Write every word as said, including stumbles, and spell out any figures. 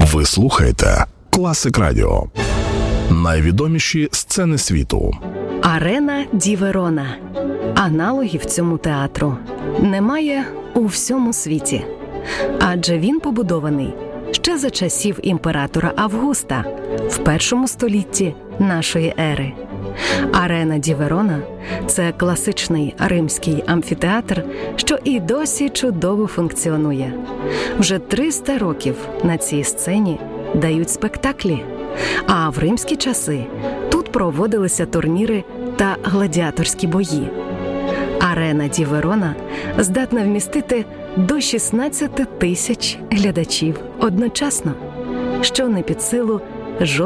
Ви слухаєте Класик Радіо. Найвідоміші сцени світу. Арена ді Верона. Аналогів цьому театру немає у всьому світі. Адже він побудований ще за часів імператора Августа в першому столітті нашої ери. Арена ді Верона – це класичний римський амфітеатр, що і досі чудово функціонує. Вже триста років на цій сцені дають спектаклі, а в римські часи тут проводилися турніри та гладіаторські бої. Арена ді Верона здатна вмістити до шістнадцять тисяч глядачів одночасно, що не під силу жодному